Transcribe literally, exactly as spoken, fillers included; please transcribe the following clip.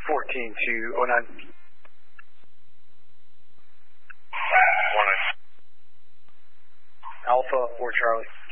fourteen to oh nine. One nine. Alpha for Charlie.